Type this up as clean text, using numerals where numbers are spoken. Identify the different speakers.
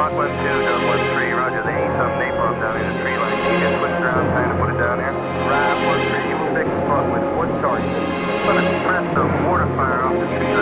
Speaker 1: Mach 12.13, roger. They need some napalm down in the tree line. Can you just switch around time to put it down here? Right, 13, you will take the spot with one target. I'm going to press some mortar fire off the tree